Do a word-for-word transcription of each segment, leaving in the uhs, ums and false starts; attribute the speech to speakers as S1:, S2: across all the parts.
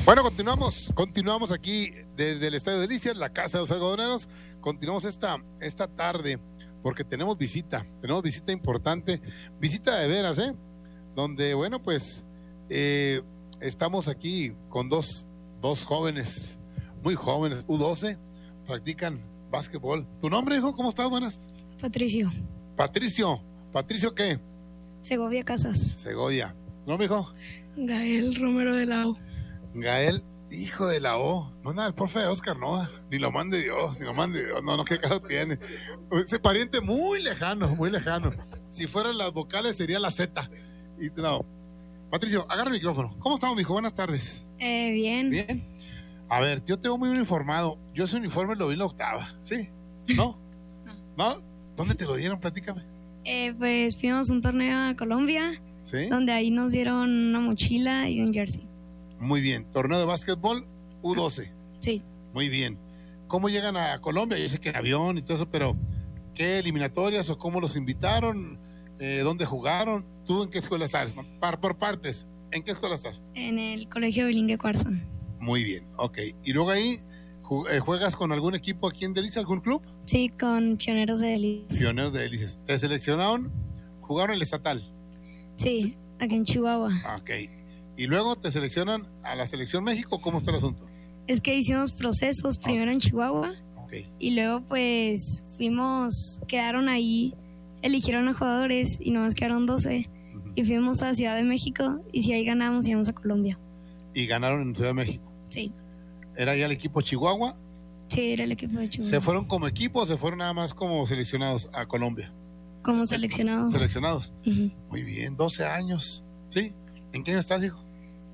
S1: Bueno, continuamos, continuamos aquí desde el Estadio Delicias, la Casa de los Algodoneros. Continuamos esta, esta tarde porque tenemos visita, tenemos visita importante, visita de veras, ¿eh? Donde, bueno, pues eh, estamos aquí con dos, dos jóvenes, muy jóvenes, U doce, practican básquetbol. ¿Tu nombre, hijo? ¿Cómo estás? Buenas.
S2: Patricio.
S1: Patricio. ¿Patricio qué?
S2: Segovia Casas.
S1: Segovia. ¿Tu nombre, hijo?
S3: Gael Romero de la O.
S1: Gael, hijo de la O. No es nada, el profe de Oscar, no. Ni lo mande Dios, ni lo mande Dios. No, no, qué caso tiene. Ese pariente muy lejano, muy lejano. Si fueran las vocales sería la Z. Y no. Patricio, agarra el micrófono. ¿Cómo estamos, mijo? Buenas tardes.
S2: Eh, bien.
S1: Bien. A ver, yo tengo muy uniformado. Yo ese uniforme lo vi en la octava. ¿Sí? ¿No?
S2: No.
S1: ¿No? ¿Dónde te lo dieron? Platícame.
S2: Eh, pues fuimos a un torneo a Colombia,
S1: ¿Sí?
S2: donde ahí nos dieron una mochila y un jersey.
S1: Muy bien. Torneo de básquetbol U doce.
S2: Sí.
S1: Muy bien. ¿Cómo llegan a Colombia? Yo sé que en avión y todo eso, pero ¿qué eliminatorias o cómo los invitaron? Eh, ¿Dónde jugaron? ¿Tú en qué escuela estás? Par, por partes. ¿En qué escuela estás?
S2: En el Colegio Bilingue Cuarzón.
S1: Muy bien, ok. ¿Y luego ahí juegas con algún equipo aquí en Delicias, algún club?
S2: Sí, con Pioneros de Delicias.
S1: Pioneros de Delicias. ¿Te seleccionaron? ¿Jugaron el estatal?
S2: Sí, ¿Sí? Aquí en Chihuahua.
S1: Ok. ¿Y luego te seleccionan a la Selección México? ¿Cómo está el asunto?
S2: Es que hicimos procesos primero
S1: okay.
S2: en Chihuahua.
S1: Ok.
S2: Y luego pues fuimos, quedaron ahí, eligieron a jugadores y nomás quedaron doce. Uh-huh. Y fuimos a Ciudad de México y si ahí ganamos íbamos a Colombia.
S1: ¿Y ganaron en Ciudad de México?
S2: Sí.
S1: ¿Era ya el equipo Chihuahua?
S2: Sí, era el equipo de Chihuahua.
S1: ¿Se fueron como equipo o se fueron nada más como seleccionados a Colombia?
S2: Como seleccionados.
S1: Seleccionados.
S2: Uh-huh.
S1: Muy bien, doce años. ¿Sí? ¿En qué año estás, hijo?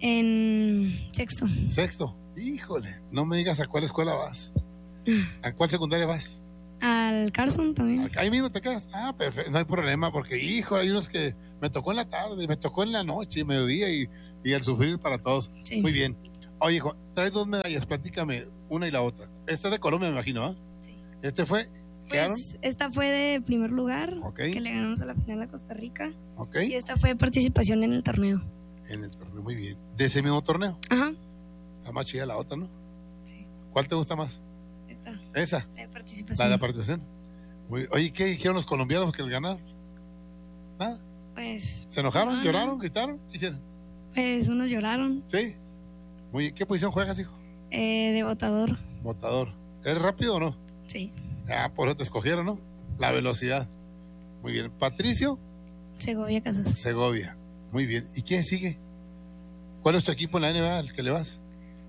S2: En sexto.
S1: Sexto. Híjole, no me digas a cuál escuela vas. ¿A cuál secundaria vas?
S2: Al Carson también.
S1: Ahí mismo te quedas. Ah, perfecto, no hay problema, porque, hijo, hay unos que me tocó en la tarde, me tocó en la noche, mediodía y, y el sufrir para todos.
S2: Sí.
S1: Muy bien. Oye, hijo, traes dos medallas, platícame una y la otra. Esta es de Colombia, me imagino, ¿ah? ¿eh?
S2: Sí.
S1: ¿Este fue? ¿Quedaron?
S2: Pues esta fue de primer lugar,
S1: okay.
S2: que le ganamos a la final a Costa Rica.
S1: Okay.
S2: Y esta fue de participación en el torneo.
S1: En el torneo, muy bien. ¿De ese mismo torneo?
S2: Ajá.
S1: Está más chida la otra, ¿no?
S2: Sí.
S1: ¿Cuál te gusta más?
S2: Esta.
S1: ¿Esa?
S2: La de participación.
S1: La de la participación. Muy, oye, ¿qué dijeron los colombianos que les ganaron? ¿Nada?
S2: Pues...
S1: ¿Se enojaron?
S2: Ah,
S1: ¿Lloraron? ¿Gritaron? ¿Qué hicieron?
S2: Pues unos lloraron.
S1: Sí. Muy bien. ¿Qué posición juegas, hijo?
S2: Eh, de botador.
S1: Botador. ¿Eres rápido o no?
S2: Sí.
S1: Ah, por eso te escogieron, ¿no? La velocidad. Muy bien. Patricio.
S2: Segovia Casas.
S1: Segovia. Muy bien. ¿Y quién sigue? ¿Cuál es tu equipo en la N B A al que le vas?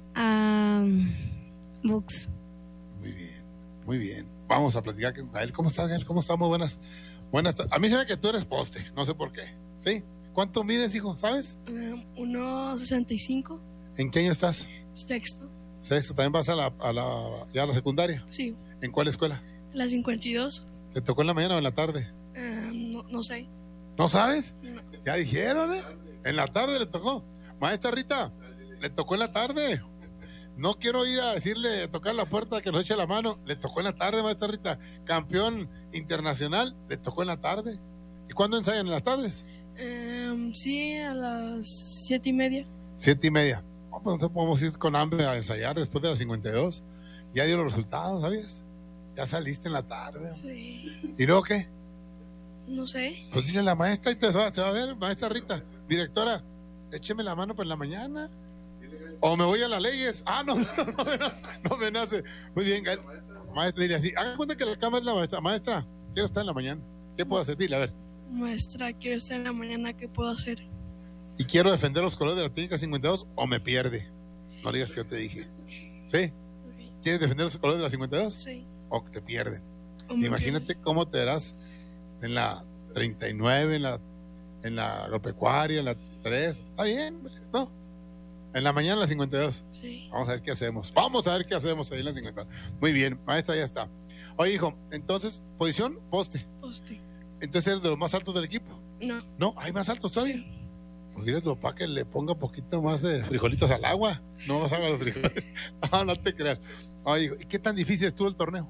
S2: Ah, um, Bucks.
S1: Muy bien, muy bien. Vamos a platicar con Gael. ¿Cómo estás, Gael? ¿Cómo estás? Muy buenas. Buenas. A mí se ve que tú eres poste, no sé por qué. ¿Sí? ¿Cuánto mides, hijo? ¿Sabes?
S3: Um, uno sesenta y cinco.
S1: ¿En qué año estás?
S3: Sexto.
S1: Sexto. ¿También vas a la, a la, ya a la secundaria?
S3: Sí.
S1: ¿En cuál escuela?
S3: La cincuenta y dos.
S1: ¿Te tocó en la mañana o en la tarde?
S3: Um, no, no sé.
S1: ¿No sabes?
S3: No.
S1: Ya dijeron, ¿eh? En la tarde le tocó. Maestra Rita, le tocó en la tarde. No quiero ir a decirle, tocar la puerta que nos eche la mano. Le tocó en la tarde, maestra Rita. Campeón internacional, le tocó en la tarde. ¿Y cuándo ensayan? ¿En las tardes?
S3: Um, sí, a las siete y media.
S1: Siete y media. Oh, pues no podemos ir con hambre a ensayar después de las cincuenta y dos. Ya dio los resultados, ¿sabías? Ya saliste en la tarde.
S3: Sí.
S1: ¿Y luego qué?
S3: No sé.
S1: Pues dile a la maestra y te va, te va a ver, maestra Rita. Directora, écheme la mano por la mañana. O me voy a las leyes. Ah, no, no, no me nace. No me nace. Muy bien, Gael. Maestra, dile así. Haga cuenta que la cámara es la maestra. Maestra, quiero estar en la mañana. ¿Qué puedo hacer? Dile, a ver.
S3: Maestra, quiero estar en la mañana. ¿Qué puedo hacer?
S1: Y quiero defender los colores de la técnica cincuenta y dos o me pierde. No digas que yo te dije. ¿Sí?
S3: Okay.
S1: ¿Quieres defender los colores de la cincuenta y dos?
S3: Sí.
S1: O que te pierden.
S3: Me
S1: Imagínate
S3: pierde.
S1: cómo te verás en la treinta y nueve, en la, en la agropecuaria, en la tres. Está bien, ¿no? En la mañana en la cincuenta y dos.
S3: Sí.
S1: Vamos a ver qué hacemos. Vamos a ver qué hacemos ahí en la cincuenta y dos. Muy bien, maestra, ya está. Oye, hijo, entonces, posición, poste.
S3: Poste.
S1: Entonces eres de los más altos del equipo.
S3: No.
S1: No, hay más altos todavía.
S3: Sí.
S1: Pues dile a tu papá que le ponga un poquito más de frijolitos al agua. No nos haga los frijoles. No, no te creas. Oye, hijo, ¿y qué tan difícil estuvo el torneo?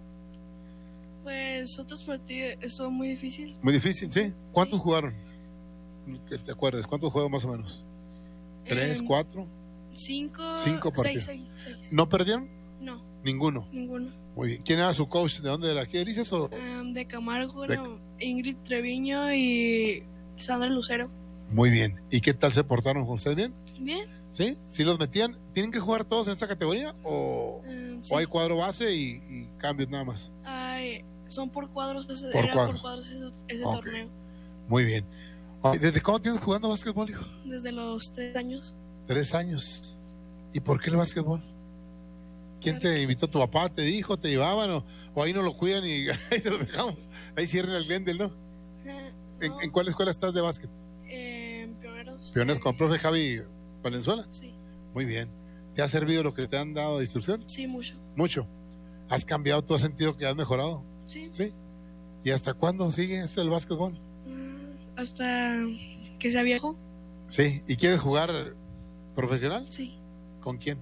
S3: Pues otros partidos estuvo muy difícil.
S1: Muy difícil, ¿sí? ¿Cuántos
S3: Sí.
S1: jugaron? Que te acuerdes, ¿cuántos juegos más o menos? ¿Tres,
S3: Eh,
S1: cuatro?
S3: Cinco.
S1: Cinco partidos.
S3: Seis, seis, seis.
S1: ¿No perdieron?
S3: No,
S1: Ninguno.
S3: ninguno.
S1: Muy bien. ¿Quién era su coach? ¿De dónde? ¿De la aquí de Delicias o...?
S3: Em, de Camargo,
S1: De-
S3: no, Ingrid Treviño y Sandra Lucero.
S1: Muy bien. ¿Y qué tal se portaron con ustedes? ¿Bien?
S3: Bien.
S1: ¿Sí? ¿Sí los metían? ¿Tienen que jugar todos en esta categoría? ¿O,
S3: em, sí.
S1: o hay cuadro base y, y cambios nada más?
S3: Ay, son por cuadros, ese-
S1: Por
S3: era
S1: cuadros.
S3: por cuadros ese, ese
S1: Ok.
S3: torneo.
S1: Muy bien. Oye, ¿desde cuándo tienes jugando básquetbol, hijo?
S3: Desde los tres años.
S1: Tres años. ¿Y por qué el básquetbol? ¿Quién te invitó? ¿Tu papá te dijo? ¿Te llevaban? ¿O, o ahí no lo cuidan y ahí te lo dejamos? Ahí cierran el Glendale, ¿no?
S3: Eh,
S1: ¿En,
S3: no,
S1: en cuál escuela estás de básquet?
S3: em, pioneros.
S1: ¿Pioneros con
S3: Sí.
S1: profe Javi Valenzuela?
S3: Sí,
S1: Muy bien. ¿Te ha servido lo que te han dado de instrucción?
S3: sí, mucho.
S1: Mucho. ¿Has cambiado? ¿Tú has sentido que has mejorado?
S3: Sí.
S1: ¿Sí? ¿Y hasta cuándo sigue este el básquetbol?
S3: Mm, Hasta que sea viejo.
S1: Sí. ¿Y quieres jugar profesional?
S3: Sí.
S1: ¿Con quién?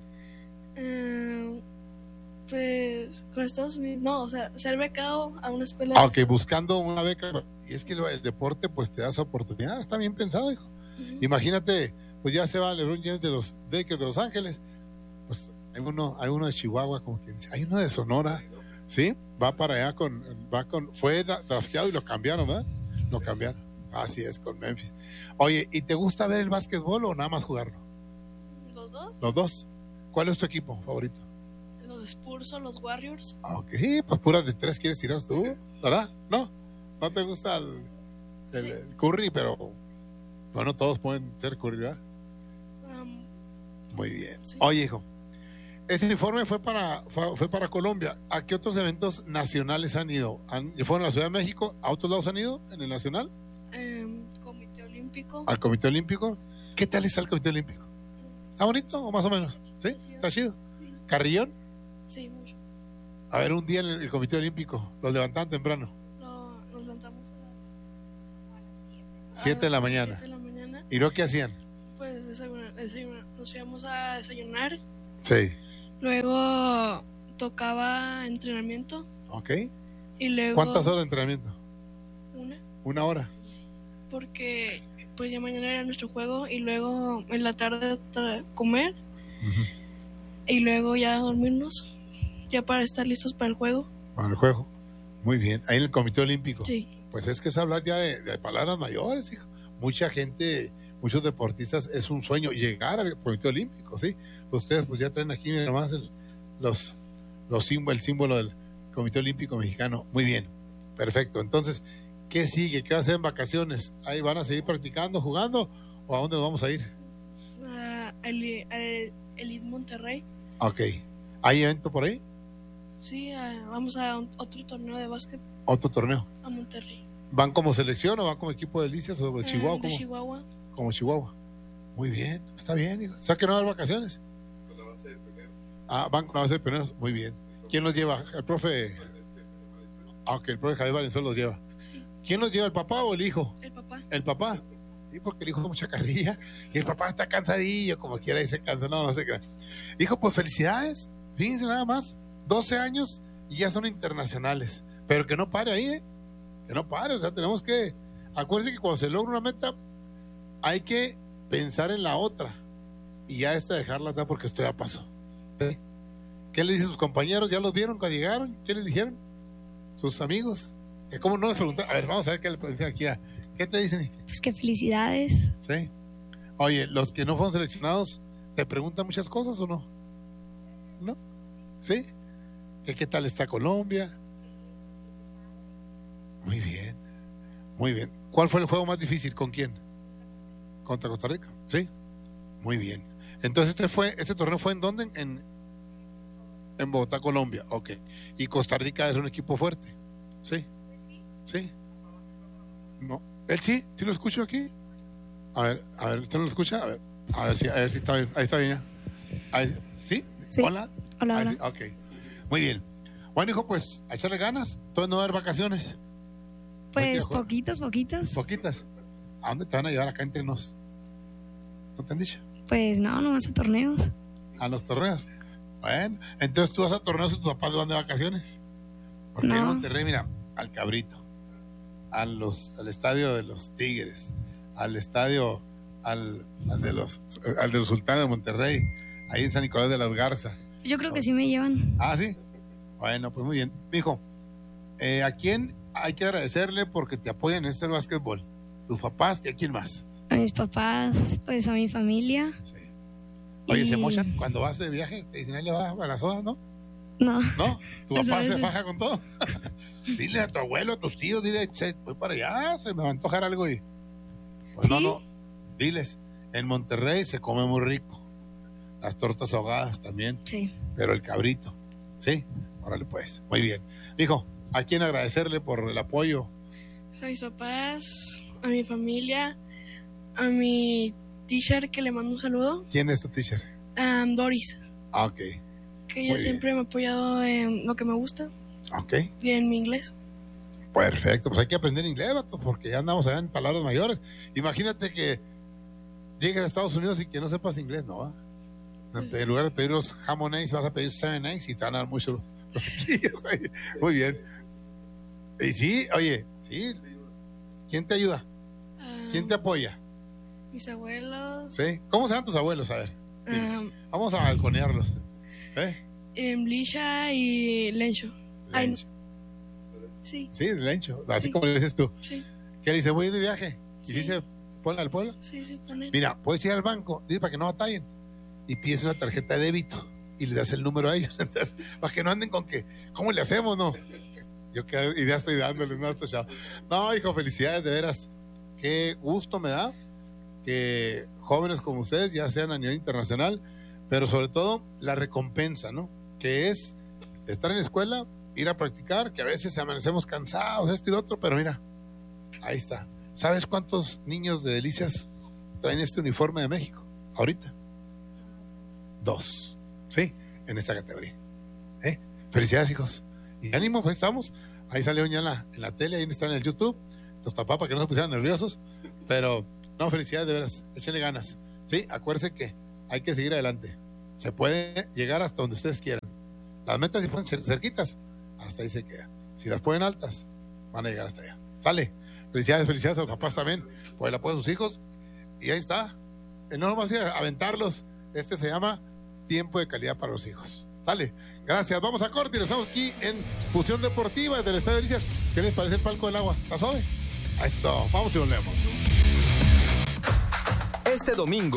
S3: Em, pues con Estados Unidos. No, o sea, ser becado a una escuela.
S1: Ah, ok, buscando una beca. Y es que el, el deporte pues te da esa oportunidad. Está bien pensado, hijo.
S3: Ujú.
S1: Imagínate, pues ya se va LeBron James de los Lakers de Los Ángeles. Pues hay uno, hay uno de Chihuahua, como quien dice. Hay uno de Sonora, ¿sí? Va para allá con, va con, fue da- drafteado y lo cambiaron, ¿verdad? Lo cambiaron. Así es, con Memphis. Oye, ¿y te gusta ver el básquetbol o nada más jugarlo?
S3: Los dos.
S1: Los dos. ¿Cuál es tu equipo favorito?
S3: Los Spurs o los Warriors.
S1: Ah, ok, sí, pues puras de tres quieres tirar tú, ¿verdad? No, no te gusta el, el-
S3: Sí.
S1: el Curry, pero bueno, todos pueden ser Curry, ¿verdad?
S3: Am,
S1: Muy bien.
S3: Sí.
S1: Oye, hijo, ese uniforme fue para, fue, fue para Colombia. ¿A qué otros eventos nacionales han ido? ¿Han, ¿Fueron a la Ciudad de México? ¿A otros lados han ido en el nacional?
S3: em, Comité Olímpico.
S1: ¿Al Comité Olímpico? ¿Qué tal está el Comité Olímpico? ¿Está bonito o más o menos? ¿Sí? ¿Está chido? ¿Carrillón?
S3: Sí, mucho.
S1: A ver, un día en el, el Comité Olímpico, los levantaban temprano,
S3: Lo- nos levantamos a las
S1: siete de la
S3: a las
S1: mañana.
S3: siete de la mañana.
S1: ¿Y luego qué hacían?
S3: Pues desayunar, desayunar. Nos íbamos a desayunar.
S1: Sí.
S3: Luego tocaba entrenamiento.
S1: Ok.
S3: Y luego.
S1: ¿Cuántas horas de entrenamiento?
S3: Una.
S1: Una hora.
S3: Porque pues ya mañana era nuestro juego. Y luego en la tarde tra- comer. Y luego ya dormirnos. Ya para estar listos para el juego.
S1: Para el juego. Muy bien. Ahí en el Comité Olímpico.
S3: Sí.
S1: Pues es que es hablar ya de, de palabras mayores, hijo. Mucha gente, muchos deportistas, es un sueño llegar al Comité Olímpico, ¿sí? Ustedes pues ya traen aquí, mira más el, los, los símbolos, el símbolo del Comité Olímpico Mexicano. Muy bien. Perfecto. Entonces, ¿qué sigue? ¿Qué va a hacer en vacaciones? ¿Ahí van a seguir practicando, jugando? ¿O a dónde nos vamos a ir?
S3: A el, el, Elite Monterrey.
S1: Ok. ¿Hay evento por ahí?
S3: Sí, a- vamos a un- otro torneo de básquet
S1: ¿Otro torneo?
S3: a Monterrey.
S1: ¿Van como selección o van como equipo de Delicias o de
S3: Eh,
S1: Chihuahua?
S3: de
S1: ¿Cómo?
S3: Chihuahua.
S1: Como Chihuahua. Muy bien, está bien, hijo. O sea que no va a haber vacaciones. Ah, van con la base de pioneros. Muy bien. ¿Quién los lleva? El profe. Aunque el profe Javier Valenzuela los lleva.
S3: Sí,
S1: ¿Quién los lleva, el papá o el hijo?
S3: el papá.
S1: El papá. Sí, porque el hijo es mucha carrilla y el papá está cansadillo, como quiera, y se cansa. No, no sé qué. Hijo, pues felicidades. Fíjense nada más. doce años y ya son internacionales. Pero que no pare ahí, ¿eh? Que no pare. O sea, tenemos que. Acuérdense que cuando se logra una meta, hay que pensar en la otra y ya esta dejarla atrás porque esto ya pasó. ¿Sí? ¿Qué le dicen sus compañeros? ¿Ya los vieron cuando llegaron? ¿Qué les dijeron? ¿Sus amigos? ¿Que ¿Cómo no les preguntaron? A ver, vamos a ver qué le dicen aquí. A, ¿qué te dicen?
S2: Pues que felicidades.
S1: Sí. Oye, los que no fueron seleccionados, ¿te preguntan muchas cosas o no? ¿No? ¿Sí? ¿Qué, qué tal está Colombia? Muy bien. Muy bien. ¿Cuál fue el juego más difícil? ¿Con quién? Contra Costa Rica. ¿Sí? Muy bien. Entonces, este fue, este torneo fue en dónde? En, en Bogotá, Colombia. Ok. Y Costa Rica es un equipo fuerte. ¿Sí? ¿Sí? No. ¿Él sí? ¿Sí lo escucho aquí? A ver, a ver, ¿usted no lo escucha? A ver, a ver si, a ver si está bien. Ahí está bien ya. Ahí- ¿Sí?
S2: Sí.
S1: Hola.
S2: Hola,
S1: Ahí
S2: hola.
S1: sí, ok. Muy bien. Bueno, hijo, pues a echarle ganas. Entonces no va a haber vacaciones.
S2: Pues
S1: jugar.
S2: poquitos, poquitos.
S1: Poquitas. ¿A dónde te van a llevar acá entre nos? ¿No te han dicho?
S2: Pues no, nomás a torneos.
S1: A los torneos. Bueno, entonces tú vas a torneos y tus papás van de vacaciones. Porque
S2: No.
S1: en Monterrey, mira, al Cabrito, a los, al estadio de los Tigres, al estadio, al, al de los al de los Sultanes de Monterrey, ahí en San Nicolás de las Garzas.
S2: Yo creo que sí me llevan.
S1: Ah, sí. Bueno, pues muy bien. Mijo, eh, ¿a quién hay que agradecerle porque te apoyan en este básquetbol? ¿Tus papás y a quién más?
S2: A mis papás, pues a mi familia.
S1: Sí. Oye,
S2: Y-
S1: ¿se mochan cuando vas de viaje? Te dicen, ahí le va a la soda, ¿no?
S2: No,
S1: ¿No? ¿Tu
S2: Pues a
S1: papá se
S2: veces.
S1: faja con todo? Dile a tu abuelo, a tus tíos, dile, "Che, voy para allá, se me va a antojar algo y... Pues no,
S2: ¿Sí?
S1: no, diles, en Monterrey se come muy rico. Las tortas ahogadas también,
S2: sí.
S1: pero el cabrito, ¿sí? Órale pues, muy bien. Hijo, ¿a quién agradecerle por el apoyo?
S3: A mis papás, a mi familia, a mi teacher que le mando un saludo,
S1: ¿Quién es tu teacher?
S3: a Doris,
S1: Ah, ok,
S3: que ella
S1: Muy bien.
S3: siempre me ha apoyado en lo que me gusta
S1: ok,
S3: y en mi inglés.
S1: perfecto. Pues hay que aprender inglés, vato, porque ya andamos allá en palabras mayores. Imagínate que llegues a Estados Unidos y que no sepas inglés, ¿no? ¿Va? En lugar de pedir los jamón eggs, vas a pedir seven eggs y te van a dar mucho. Muy bien. Y sí, oye, sí. ¿Quién te ayuda?
S3: Ah,
S1: ¿Quién te apoya?
S3: Mis abuelos,
S1: ¿Sí? ¿Cómo se llaman tus abuelos? A ver,
S3: ah,
S1: vamos a balconearlos. ¿Eh?
S3: em, Lisha y Lencho. Ay,
S1: Lencho.
S3: Sí,
S1: Sí, Lencho. Así
S3: Sí.
S1: como le dices tú.
S3: sí,
S1: ¿Qué le dice? Voy de viaje. ¿Y si
S3: Sí.
S1: se pone al pueblo?
S3: sí, sí, ponen.
S1: Mira, puedes ir al banco, dile para que no batallen. Y pides una tarjeta de débito y le das el número a ellos. Entonces, para que no anden con que, ¿cómo le hacemos, no? Yo qué idea estoy dándoles, no, estos chavos. No, hijo, felicidades, de veras. Qué gusto me da que jóvenes como ustedes ya sean a nivel internacional, pero sobre todo la recompensa, ¿no? Que es estar en la escuela, ir a practicar, que a veces amanecemos cansados, esto y lo otro, pero mira, ahí está. ¿Sabes cuántos niños de Delicias traen este uniforme de México ahorita? Dos, ¿sí? En esta categoría. ¿Eh? Felicidades, hijos. Y ánimo, pues estamos. Ahí salió ya en la, en la tele, ahí está en el YouTube. Los papás para que no se pusieran nerviosos. Pero, no, felicidades de veras. Échenle ganas. Sí, acuérdense que hay que seguir adelante. Se puede llegar hasta donde ustedes quieran. Las metas si ponen cer- cerquitas, hasta ahí se queda. Si las ponen altas, van a llegar hasta allá. Sale. Felicidades, felicidades a los papás también por el apoyo de sus hijos. Y ahí está. Eh, No nomás ir a aventarlos. Este se llama Tiempo de Calidad para los Hijos. Sale. Gracias. Vamos a corte y estamos aquí en Fusión Deportiva desde el Estadio Delicias. ¿Qué les parece el palco del agua? ¿Está suave? Eso. Vamos y volvemos.
S4: Este domingo